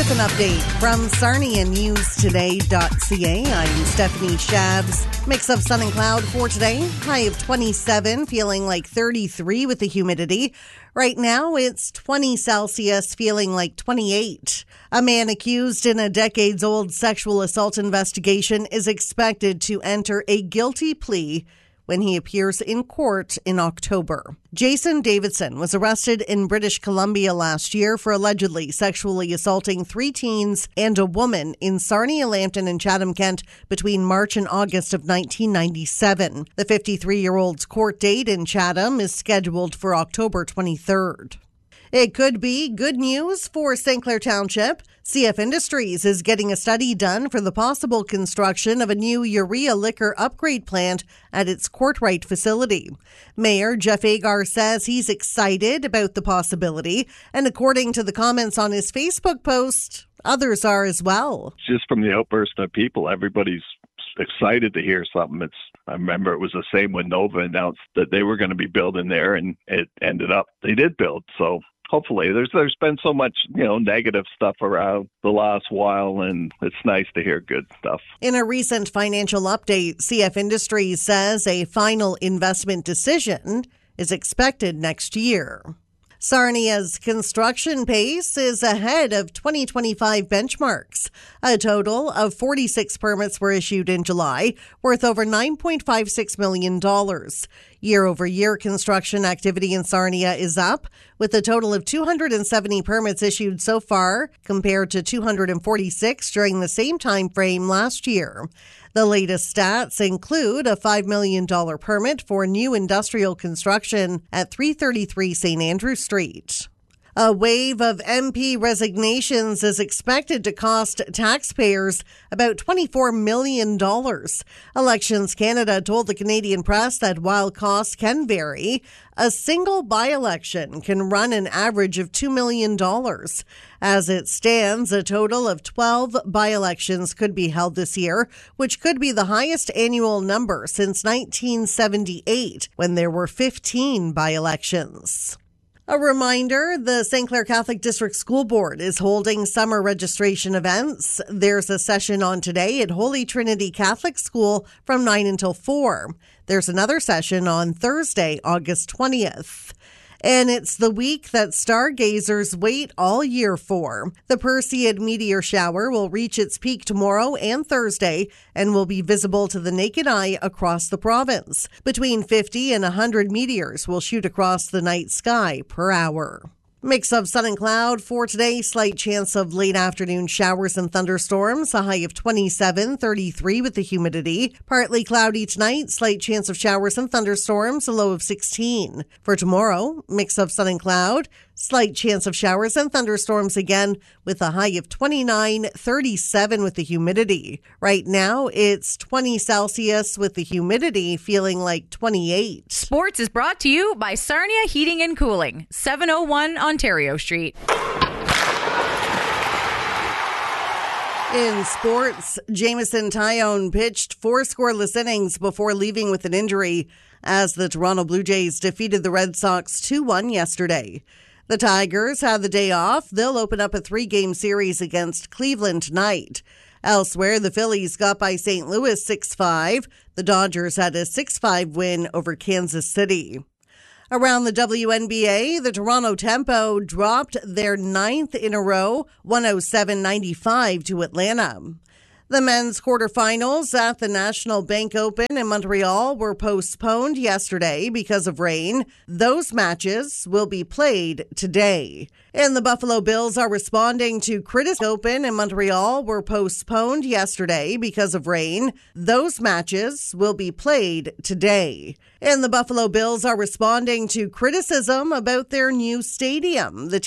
with an update from sarniaNewsToday.ca. I'm Stephanie Shabs. Mix of sun and cloud for today. High of 27, feeling like 33 with the humidity. Right now, it's 20 Celsius, feeling like 28. A man accused in a decades-old sexual assault investigation is expected to enter a guilty plea when he appears in court in October. Jason Davidson was arrested in British Columbia last year for allegedly sexually assaulting 3 teens and a woman in Sarnia, Lambton, and Chatham-Kent between March and August of 1997. The 53-year-old's court date in Chatham is scheduled for October 23rd. It could be good news for St. Clair Township. CF Industries is getting a study done for the possible construction of a new urea liquor upgrade plant at its Courtright facility. Mayor Jeff Agar says he's excited about the possibility, and according to the comments on his Facebook post, others are as well. Just from the outburst of people, everybody's excited to hear something. I remember it was the same when Nova announced that they were going to be building there, and it ended up they did build. So hopefully, there's been so much, negative stuff around the last while, and it's nice to hear good stuff. In a recent financial update, CF Industries says a final investment decision is expected next year. Sarnia's construction pace is ahead of 2025 benchmarks. A total of 46 permits were issued in July, worth over $9.56 million. Year-over-year construction activity in Sarnia is up, with a total of 270 permits issued so far, compared to 246 during the same time frame last year. The latest stats include a $5 million permit for new industrial construction at 333 St. Andrew Street. A wave of MP resignations is expected to cost taxpayers about $24 million. Elections Canada told the Canadian press that while costs can vary, a single by-election can run an average of $2 million. As it stands, a total of 12 by-elections could be held this year, which could be the highest annual number since 1978, when there were 15 by-elections. A reminder, the St. Clair Catholic District School Board is holding summer registration events. There's a session on today at Holy Trinity Catholic School from 9 until 4. There's another session on Thursday, August 20th. And it's the week that stargazers wait all year for. The Perseid meteor shower will reach its peak tomorrow and Thursday and will be visible to the naked eye across the province. Between 50 and 100 meteors will shoot across the night sky per hour. Mix of sun and cloud for today. Slight chance of late afternoon showers and thunderstorms. A high of 27, 33 with the humidity. Partly cloudy tonight. Slight chance of showers and thunderstorms. A low of 16. For tomorrow, mix of sun and cloud. Slight chance of showers and thunderstorms again with a high of 29, 37 with the humidity. Right now, it's 20 Celsius with the humidity feeling like 28. Sports is brought to you by Sarnia Heating and Cooling, 701 Ontario Street. In sports, Jameson Taillon pitched 4 scoreless innings before leaving with an injury as the Toronto Blue Jays defeated the Red Sox 2-1 yesterday. The Tigers had the day off. They'll open up a 3-game series against Cleveland tonight. Elsewhere, the Phillies got by St. Louis 6-5. The Dodgers had a 6-5 win over Kansas City. Around the WNBA, the Toronto Tempo dropped their 9th in a row, 107-95 to Atlanta. The men's quarterfinals at the National Bank Open in Montreal were postponed yesterday because of rain. Those matches will be played today. And the Buffalo Bills are responding to criticism. Open in Montreal were postponed yesterday because of rain. Those matches will be played today. And the Buffalo Bills are responding to criticism about their new stadium. The